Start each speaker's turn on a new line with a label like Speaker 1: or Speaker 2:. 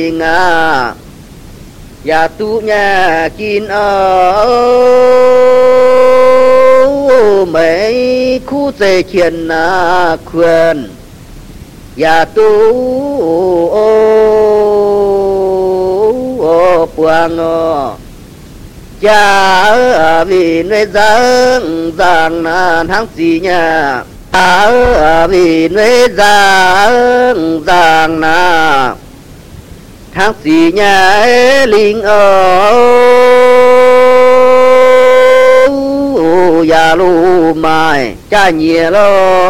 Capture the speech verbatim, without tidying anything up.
Speaker 1: nga ya tu nhà kín ở mấy khu tề khiển na khuyên ya tu ô quang ô cha vì nơi giang giang na tháng gì nhà à vì nơi giang giang na tháng gì nhà linh ở ya lu mai cha nhẹ lo